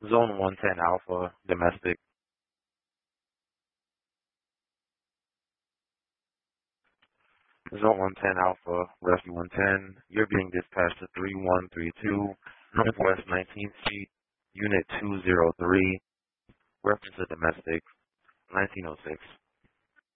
Zone 110 Alpha, domestic. Zone 110 Alpha, Rescue 110. You're being dispatched to 3132 Northwest 19th Street, Unit 203. Reference to domestic, 1906.